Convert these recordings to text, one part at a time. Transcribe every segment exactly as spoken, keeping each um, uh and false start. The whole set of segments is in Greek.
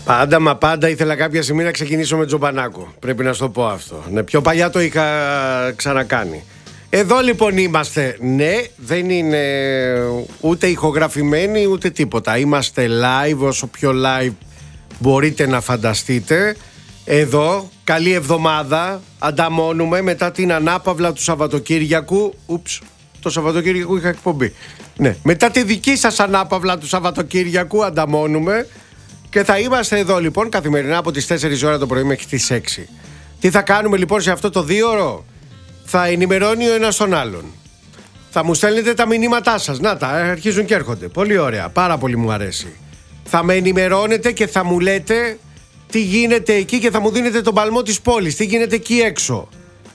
Πάντα μα πάντα ήθελα κάποια στιγμή να ξεκινήσω με Τζομπανάκο. Πρέπει να σου το πω αυτό. Ναι, πιο παλιά το είχα ξανακάνει. Εδώ λοιπόν είμαστε. Ναι, δεν είναι ούτε ηχογραφημένοι ούτε τίποτα. Είμαστε live, όσο πιο live μπορείτε να φανταστείτε. Εδώ, καλή εβδομάδα. Ανταμώνουμε μετά την ανάπαυλα του Σαββατοκύριακου. Ούψ, το Σαββατοκύριακο είχα εκπομπή. Ναι, μετά τη δική σας ανάπαυλα του Σαββατοκύριακου ανταμώνουμε. Και θα είμαστε εδώ λοιπόν καθημερινά από τις τέσσερις ώρα το πρωί μέχρι τις έξι. Τι θα κάνουμε λοιπόν σε αυτό το δύο ώρο? Θα ενημερώνει ο ένας τον άλλον. Θα μου στέλνετε τα μηνύματά σας. Να τα, αρχίζουν και έρχονται. Πολύ ωραία, πάρα πολύ μου αρέσει. Θα με ενημερώνετε και θα μου λέτε τι γίνεται εκεί και θα μου δίνετε τον παλμό της πόλης. Τι γίνεται εκεί έξω.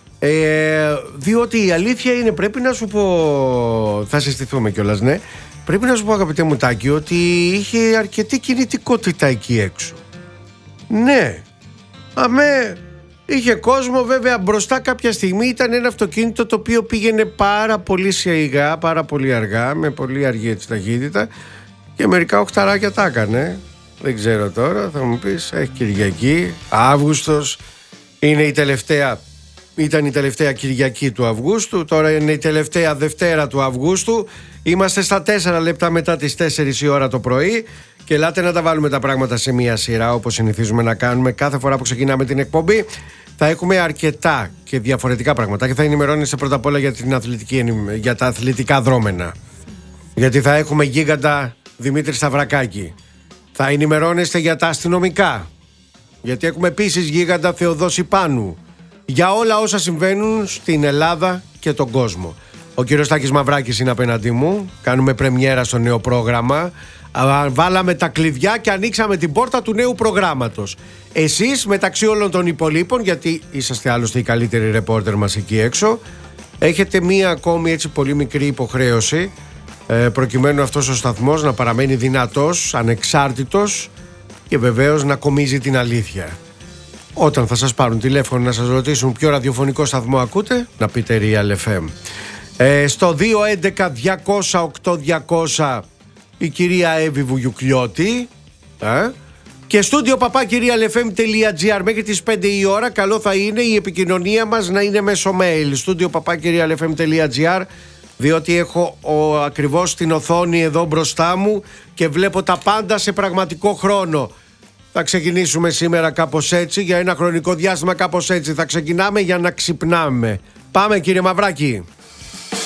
Ε, διότι η αλήθεια είναι, πρέπει να σου πω, θα συστηθούμε κιόλας, ναι. Πρέπει να σου πω, αγαπητέ μου Τάκη, ότι είχε αρκετή κινητικότητα εκεί έξω. Ναι. Αμέ. Είχε κόσμο, βέβαια μπροστά κάποια στιγμή ήταν ένα αυτοκίνητο το οποίο πήγαινε πάρα πολύ σιγά, πάρα πολύ αργά, με πολύ αργή έτσι ταχύτητα και μερικά οχταράκια τα έκανε. Δεν ξέρω τώρα, θα μου πεις, έχει Κυριακή, Αύγουστος, είναι η τελευταία, ήταν η τελευταία Κυριακή του Αυγούστου, τώρα είναι η τελευταία Δευτέρα του Αυγούστου. Είμαστε στα τέσσερα λεπτά μετά τις τέσσερις η ώρα το πρωί και ελάτε να τα βάλουμε τα πράγματα σε μία σειρά όπως συνηθίζουμε να κάνουμε κάθε φορά που ξεκινάμε την εκπομπή. Θα έχουμε αρκετά και διαφορετικά πράγματα και θα ενημερώνεσαι πρώτα απ' όλα για, την αθλητική, για τα αθλητικά δρόμενα. Γιατί θα έχουμε γίγαντα Δημήτρη Σταυρακάκη. Θα ενημερώνεστε για τα αστυνομικά. Γιατί έχουμε επίσης γίγαντα Θεοδόση Πάνου. Για όλα όσα συμβαίνουν στην Ελλάδα και τον κόσμο. Ο κύριος Τάκης Μαυράκης είναι απέναντί μου. Κάνουμε πρεμιέρα στο νέο πρόγραμμα. Βάλαμε τα κλειδιά και ανοίξαμε την πόρτα του νέου προγράμματος. Εσείς μεταξύ όλων των υπολείπων, γιατί είσαστε άλλωστε οι καλύτεροι ρεπόρτερ μας εκεί έξω, έχετε μία ακόμη έτσι πολύ μικρή υποχρέωση, προκειμένου αυτός ο σταθμός να παραμένει δυνατός, ανεξάρτητος και βεβαίως να κομίζει την αλήθεια. Όταν θα σας πάρουν τηλέφωνο να σας ρωτήσουν ποιο ραδιοφωνικό σταθμό ακούτε, να πείτε Real εφ εμ. Ε, στο δύο έντεκα διακόσια οκτώ διακόσια η κυρία Εύη Βουγιουκλιώτη, ε, και στούντιο παπάκι realfm.gr μέχρι τις πέντε η ώρα. Καλό θα είναι η επικοινωνία μας να είναι μέσω mail, στούντιο παπάκι realfm.gr, διότι έχω ο, ακριβώς την οθόνη εδώ μπροστά μου και βλέπω τα πάντα σε πραγματικό χρόνο. Θα ξεκινήσουμε σήμερα κάπως έτσι, για ένα χρονικό διάστημα κάπως έτσι. Θα ξεκινάμε για να ξυπνάμε. Πάμε κύριε Μαυράκη.